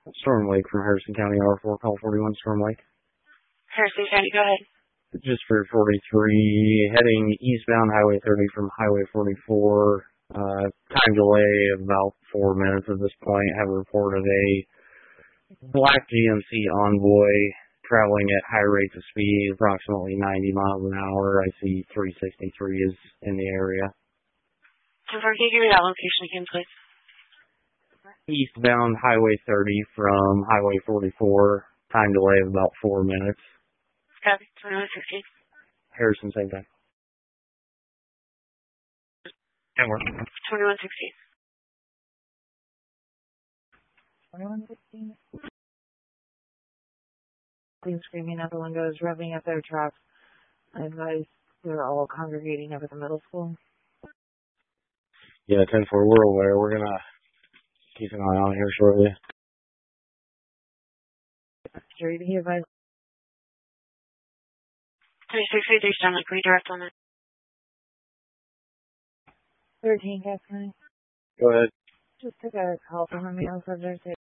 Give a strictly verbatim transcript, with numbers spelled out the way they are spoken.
Storm Lake from Harrison County, R four, call forty-one, Storm Lake. Harrison County, go ahead. Just for forty-three, heading eastbound Highway thirty from Highway forty-four. Uh, time delay of about four minutes at this point. Have reported a black G M C Envoy traveling at high rates of speed, approximately ninety miles an hour. I see three sixty-three is in the area. Confirm, can you give me that location again, please? Eastbound Highway thirty from Highway forty-four. Time delay of about four minutes. Copy. twenty-one sixty. Harrison, same time. That works. twenty-one sixty. twenty-one sixteen. Clean screaming out the windows, revving up their trucks. I advise they're all congregating up at the middle school. Yeah, ten four, we're aware. We're going to keep an eye on it here shortly. Jerry, he advised. twenty-six fifty, sound like redirect on it. thirteen, Cass County. Go ahead. Just took a call from a male subject.